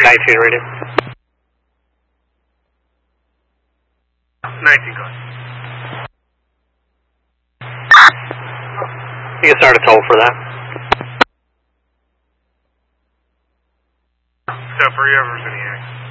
19 radio. 19 call. You can start a toll for that. So for whoever's in the X.